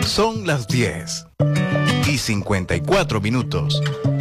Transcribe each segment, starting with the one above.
Son las 10:54.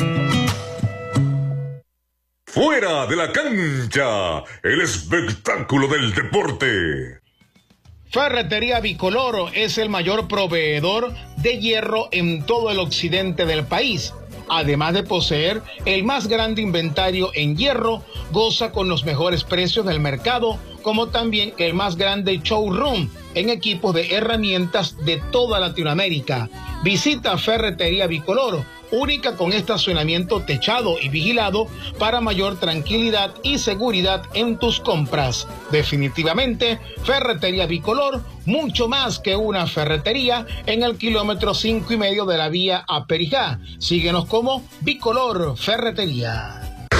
Fuera de la cancha, el espectáculo del deporte. Ferretería Bicolor es el mayor proveedor de hierro en todo el occidente del país. Además de poseer el más grande inventario en hierro, goza con los mejores precios del mercado, como también el más grande showroom en equipos de herramientas de toda Latinoamérica. Visita Ferretería Bicolor, única con estacionamiento techado y vigilado para mayor tranquilidad y seguridad en tus compras. Definitivamente, Ferretería Bicolor, mucho más que una ferretería, en el kilómetro 5.5 de la vía a Perijá. Síguenos como Bicolor Ferretería.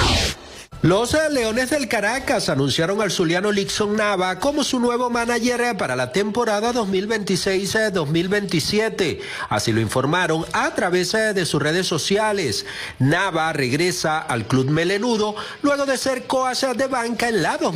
Los Leones del Caracas anunciaron al zuliano Lixon Nava como su nuevo manager para la temporada 2026-2027. Así lo informaron a través de sus redes sociales. Nava regresa al club melenudo luego de ser coach de banca en la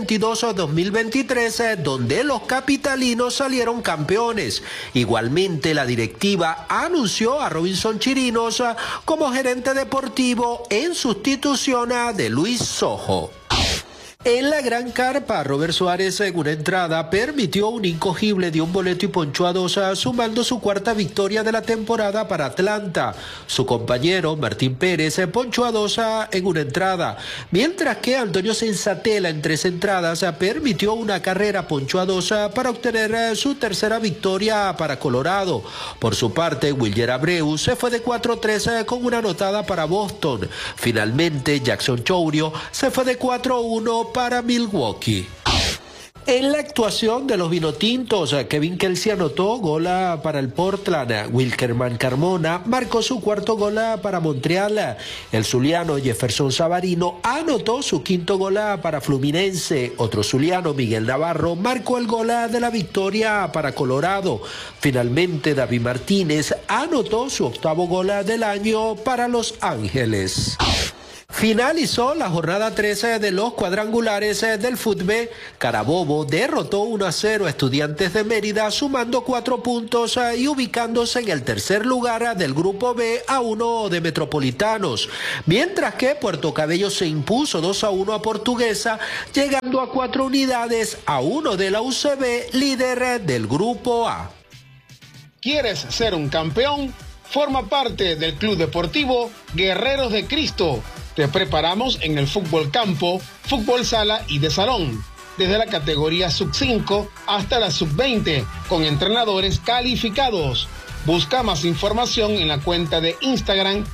2022-2023, donde los capitalinos salieron campeones. Igualmente, la directiva anunció a Robinson Chirinos como gerente deportivo en sustitución de Luis Sojo. En la Gran Carpa, Robert Suárez en una entrada permitió un incogible de un boleto y ponchó a 2, sumando su cuarta victoria de la temporada para Atlanta. Su compañero Martín Pérez ponchó a 2 en una entrada, mientras que Antonio Sensatela en 3 entradas permitió una carrera, ponchó a 2 para obtener su tercera victoria para Colorado. Por su parte, Wilyer Abreu se fue de 4-3 con una anotada para Boston. Finalmente, Jackson Chourio se fue de 4-1 para Milwaukee. En la actuación de los vinotintos, Kevin Kelsey anotó gol para el Portland. Wilkerman Carmona marcó su cuarto gol para Montreal. El zuliano Jefferson Savarino anotó su quinto gol para Fluminense. Otro zuliano, Miguel Navarro, marcó el gol de la victoria para Colorado. Finalmente, David Martínez anotó su octavo gol del año para Los Ángeles. Finalizó la jornada 13 de los cuadrangulares del fútbol. Carabobo derrotó 1-0 a Estudiantes de Mérida, sumando 4 puntos y ubicándose en el tercer lugar del grupo B a 1 de Metropolitanos. Mientras que Puerto Cabello se impuso 2-1 a Portuguesa, llegando a 4 unidades a 1 de la UCB, líder del grupo A. ¿Quieres ser un campeón? Forma parte del Club Deportivo Guerreros de Cristo. Te preparamos en el fútbol campo, fútbol sala y de salón, desde la categoría sub-5 hasta la sub-20, con entrenadores calificados. Busca más información en la cuenta de Instagram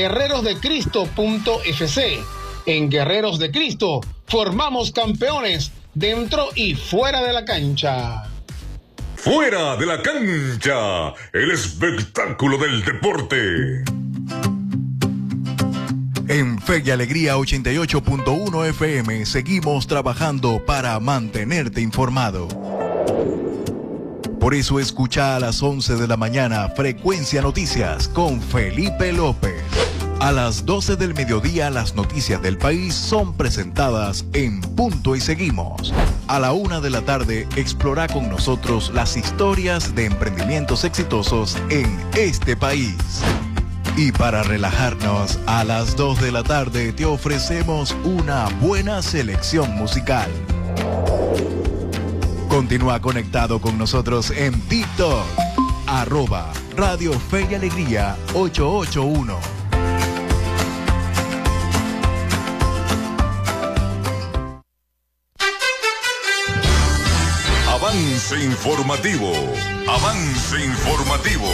guerrerosdecristo.fc. En Guerreros de Cristo formamos campeones dentro y fuera de la cancha. Fuera de la cancha, el espectáculo del deporte. En Fe y Alegría 88.1 FM seguimos trabajando para mantenerte informado. Por eso escucha a las 11 de la mañana Frecuencia Noticias con Felipe López. A las 12 del mediodía las noticias del país son presentadas en Punto y Seguimos. A la 1 de la tarde explora con nosotros las historias de emprendimientos exitosos en este país. Y para relajarnos, a las 2 de la tarde te ofrecemos una buena selección musical. Continúa conectado con nosotros en TikTok, @Radio Fe y Alegría 881. Avance informativo. Avance informativo.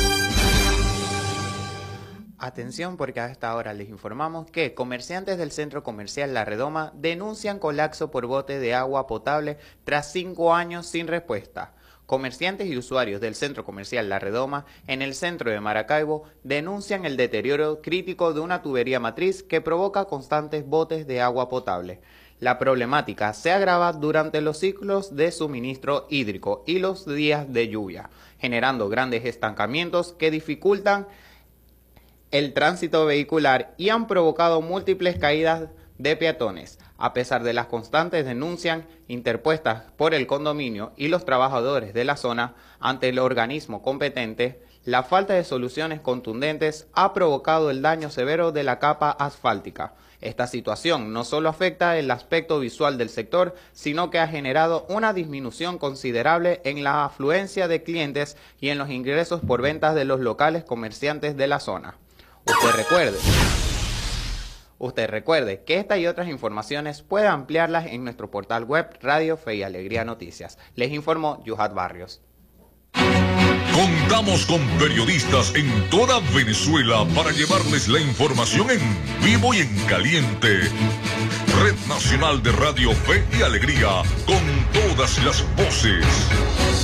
Atención, porque a esta hora les informamos que comerciantes del Centro Comercial La Redoma denuncian colapso por bote de agua potable tras 5 años sin respuesta. Comerciantes y usuarios del Centro Comercial La Redoma en el centro de Maracaibo denuncian el deterioro crítico de una tubería matriz que provoca constantes botes de agua potable. La problemática se agrava durante los ciclos de suministro hídrico y los días de lluvia, generando grandes estancamientos que dificultan el tránsito vehicular y han provocado múltiples caídas de peatones. A pesar de las constantes denuncias interpuestas por el condominio y los trabajadores de la zona ante el organismo competente, la falta de soluciones contundentes ha provocado el daño severo de la capa asfáltica. Esta situación no solo afecta el aspecto visual del sector, sino que ha generado una disminución considerable en la afluencia de clientes y en los ingresos por ventas de los locales comerciantes de la zona. Usted recuerde que esta y otras informaciones puede ampliarlas en nuestro portal web Radio Fe y Alegría Noticias. Les informó Yuhat Barrios. Contamos con periodistas en toda Venezuela para llevarles la información en vivo y en caliente. Red Nacional de Radio Fe y Alegría, con todas las voces.